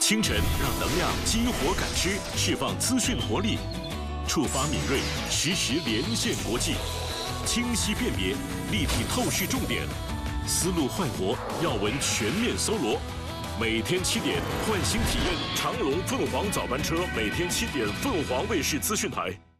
清晨让能量激活感知，释放资讯活力，触发敏锐，实时连线国际，清晰辨别，立体透视重点，思路焕活，要闻全面搜罗。每天7点，换新体验长荣凤凰早班车，每天7点，凤凰卫视资讯台。